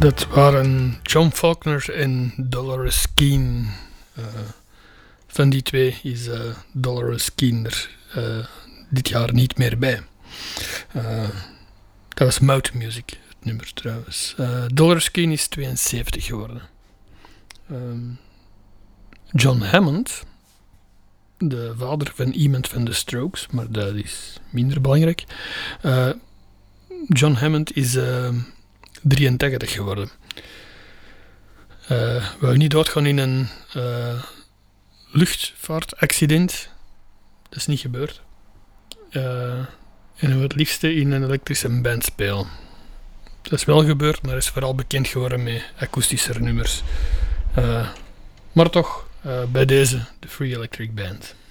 Dat waren John Faulkner en Dolores Keane. Van die twee is Dolores Keane er dit jaar niet meer bij. Dat was Mout Music, het nummer trouwens. Dolores Keane is 72 geworden. John Hammond, de vader van iemand van de Strokes, maar dat is minder belangrijk. John Hammond is 83 geworden. Wou niet doodgaan in een luchtvaartaccident. Dat is niet gebeurd. En hij wil het liefste in een elektrische band spelen. Dat is wel gebeurd, maar hij is vooral bekend geworden met akoestische nummers. Maar toch, bij deze, de Free Electric Band.